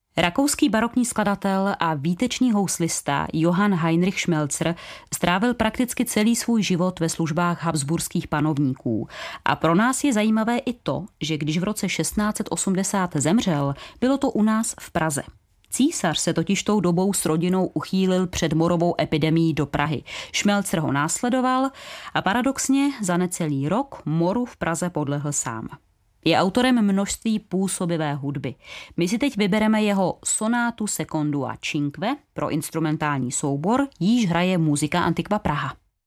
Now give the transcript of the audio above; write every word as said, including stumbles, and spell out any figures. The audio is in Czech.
Rakouský barokní skladatel a výtečný houslista Johann Heinrich Schmelzer strávil prakticky celý svůj život ve službách habsburských panovníků. A pro nás je zajímavé i to, že když v roce šestnáct osmdesát zemřel, bylo to u nás v Praze. Císař se totiž tou dobou s rodinou uchýlil před morovou epidemií do Prahy. Schmelzer ho následoval a paradoxně za necelý rok moru v Praze podlehl sám. Je autorem množství působivé hudby. My si teď vybereme jeho sonátu secondua cinque pro instrumentální soubor, jíž hraje Musica Antiqua Praha.